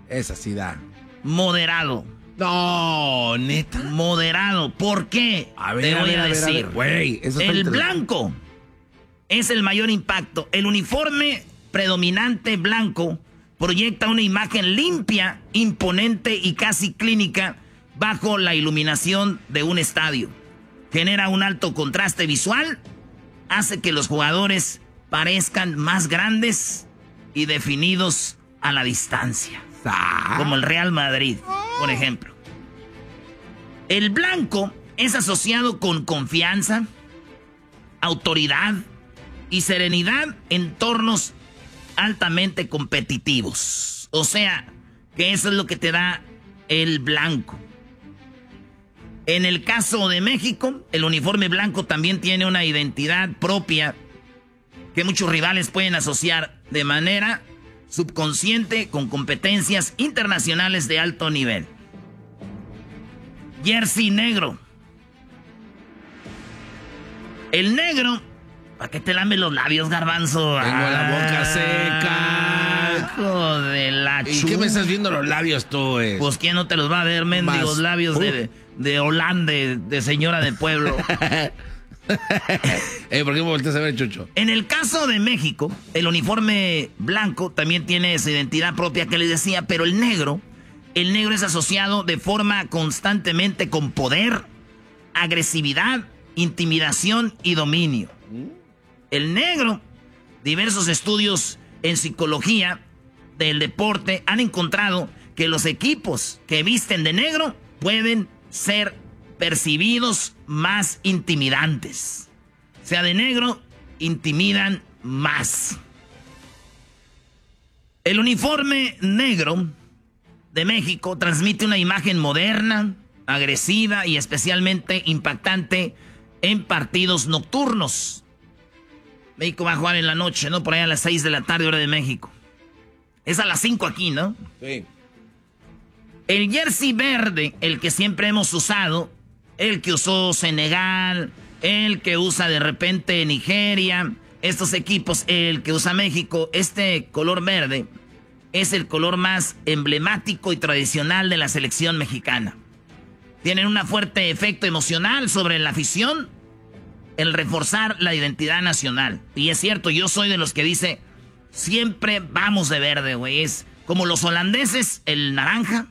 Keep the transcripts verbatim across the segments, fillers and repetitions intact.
Esa sí da. Moderado. No, neta. Moderado. ¿Por qué? A ver, Te a voy ver, a, a ver, a decir. ver. Güey, eso está el interesante. blanco es el mayor impacto. El uniforme predominante blanco proyecta una imagen limpia, imponente y casi clínica bajo la iluminación de un estadio. Genera un alto contraste visual, hace que los jugadores parezcan más grandes y definidos a la distancia. Como el Real Madrid, por ejemplo. El blanco es asociado con confianza, autoridad y serenidad en entornos altamente competitivos. O sea, que eso es lo que te da el blanco. En el caso de México, el uniforme blanco también tiene una identidad propia que muchos rivales pueden asociar de manera subconsciente con competencias internacionales de alto nivel. Jersey negro. El negro. ¿Para qué te lames los labios, garbanzo? Tengo ah, la boca seca. Hijo de la ¿Y qué me estás viendo los labios tú? Es? Pues ¿quién no te los va a ver, mendigos Más. labios uh. de, de Holanda, de, de señora de pueblo? eh, ¿Por qué me volteas a ver, Chucho? En el caso de México, el uniforme blanco también tiene esa identidad propia que les decía, pero el negro, el negro es asociado de forma constantemente con poder, agresividad, intimidación y dominio. El negro, diversos estudios en psicología del deporte han encontrado que los equipos que visten de negro pueden ser percibidos más intimidantes. O sea, de negro intimidan más. El uniforme negro de México transmite una imagen moderna, agresiva y especialmente impactante en partidos nocturnos. México va a jugar en la noche, ¿no? Por ahí a las seis de la tarde, hora de México. Es a las cinco aquí, ¿no? Sí. El jersey verde, el que siempre hemos usado, el que usó Senegal, el que usa de repente Nigeria, estos equipos, el que usa México, este color verde es el color más emblemático y tradicional de la selección mexicana. Tienen un fuerte efecto emocional sobre la afición, el reforzar la identidad nacional. Y es cierto, yo soy de los que dice, siempre vamos de verde, güey. Es como los holandeses, el naranja,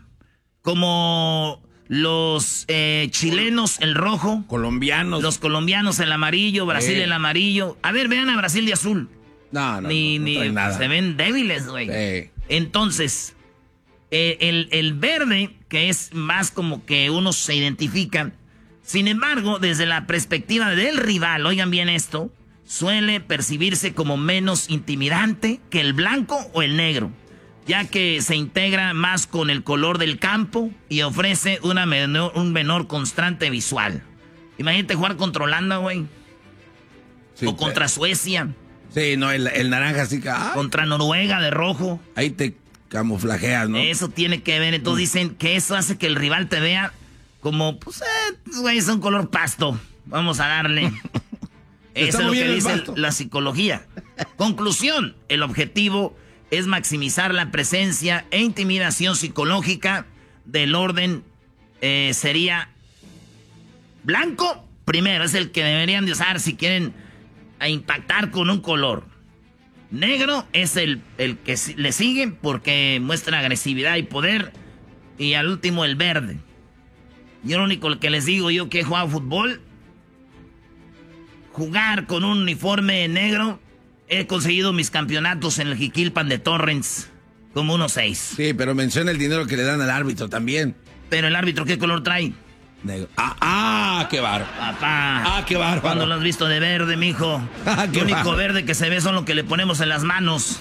como los eh, chilenos, el rojo. Colombianos. Los colombianos, el amarillo, Brasil, eh. el amarillo. A ver, vean a Brasil de azul. No, no, ni, no, no ni trae nada. Se ven débiles, güey. Eh. Entonces, eh, el, el verde, que es más como que uno se identifica. Sin embargo, desde la perspectiva del rival, oigan bien esto, suele percibirse como menos intimidante que el blanco o el negro, ya que se integra más con el color del campo y ofrece una menor, un menor constante visual. Imagínate jugar contra Holanda, güey. Sí, o contra pero... Suecia. Sí, no, el, el naranja sí que... ¡ay! Contra Noruega de rojo. Ahí te camuflajeas, ¿no? Eso tiene que ver. Entonces mm. dicen que eso hace que el rival te vea como, pues, eh, güey, es un color pasto. Vamos a darle. Eso es lo que dice el, la psicología. Conclusión, el objetivo es maximizar la presencia e intimidación psicológica del orden. Eh, sería blanco, primero, es el que deberían de usar si quieren a impactar con un color. Negro es el, el que le sigue porque muestra agresividad y poder. Y al último el verde. Yo lo único que les digo, yo que he jugado fútbol, jugar con un uniforme negro, he conseguido mis campeonatos en el Jiquilpan de Torrens, como unos seis. Sí, pero menciona el dinero que le dan al árbitro también. Pero el árbitro, ¿qué color trae? Negro. Ah, ah, qué bárbaro. Papá. Ah, qué bárbaro. ¿Cuándo lo has visto de verde, mijo? Ah, qué Lo único bárbaro. Verde que se ve son lo que le ponemos en las manos.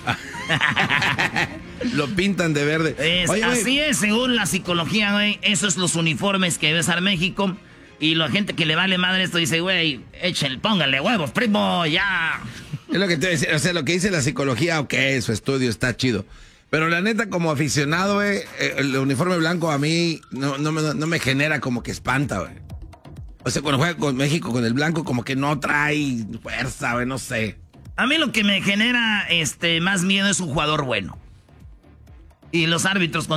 Lo pintan de verde. Es, Oye, así wey. es, según la psicología, güey. Esos son los uniformes que debe usar México. Y la gente que le vale madre esto dice, güey, échenle, pónganle huevos, primo, ya. Es lo que te decía, o sea, lo que dice la psicología, ok, su estudio está chido. Pero la neta, como aficionado, güey, el uniforme blanco a mí no, no, me, no me genera como que espanta, güey. O sea, cuando juega con México con el blanco, como que no trae fuerza, güey, no sé. A mí lo que me genera este más miedo es un jugador bueno. Y los árbitros